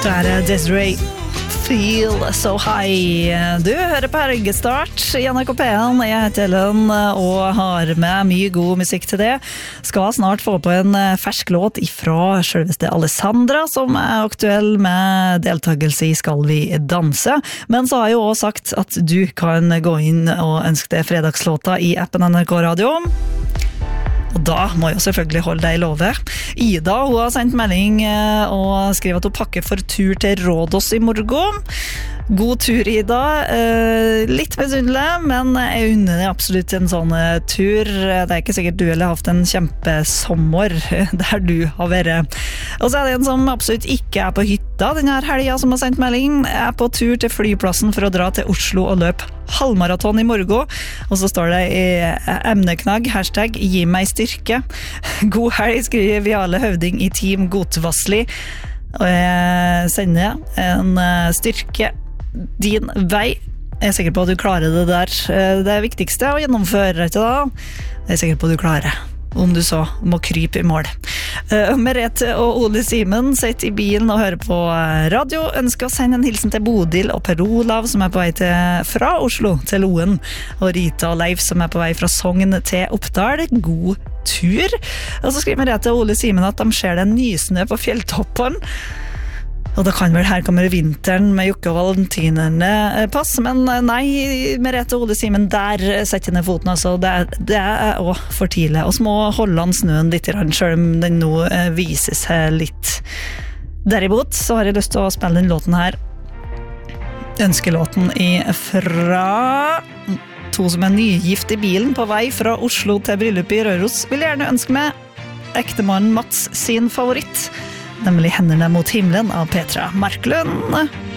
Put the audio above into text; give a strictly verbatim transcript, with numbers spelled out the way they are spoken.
Der er Desiree Feel So High. Du hører på Helgestart i N R K P en. Jeg heter Ellen og har med mye god musikk til det. Skal snart få på en fersk låt ifra selveste Alessandra, som er aktuell med deltakelse i Skal vi danse. Men så har jeg jo også sagt at du kan gå inn og ønske deg fredagslåta i appen N R K Radio. Og da må jeg selvfølgelig holde deg i love. Ida, hun har sendt melding og skriver at hun pakker for tur til Rådås i morgen. God tur, Ida. Litt misunnelig, men jeg unner deg absolutt en sånn tur. Det er ikke sikkert du eller har haft en kjempesommer der du har vært. Og så er det en som absolutt ikke er på hytta denne helgen som har sendt melding. Jeg er på tur til flyplassen for å dra til Oslo og løpe halvmaraton i morgen. Og så står det i emneknagg, hashtag gi meg styrke. God helg, skriver Viale Høvding i Team Godvassli. Og jeg sender en styrke din vei. Jeg er sikker på at du klarer det der. Det viktigste er å gjennomføre, ikke da? Jeg er sikker på at du klarer, om du så må krype i mål. Merete og Ole Simen sitter i bilen og hører på radio. Ønsker å sende en hilsen til Bodil og Per Olav, som er på vei til, fra Oslo til Loen, og Rita og Leif, som er på vei fra Sogn til Oppdal. God tur. Og så skriver Merete og Ole Simen at de ser den nysnø på fjelltoppen. Og da kan vel her kommer vinteren med Jokke og Valentinerne pass, men nei, Merete og Ole Simen, der setter ned foten, altså. Det er, det er også for tidlig. Og så må holde an snøen litt, selv om den nå viser seg litt. Derimot så har jeg lyst til å spille den låten her. Ønskelåten fra to som er nygift i bilen på vei fra Oslo til bryllup i Røros. Vil gjerne ønske meg ektemannen Mats sin favoritt, nemlig Hendene mot himmelen av Petra Marklund.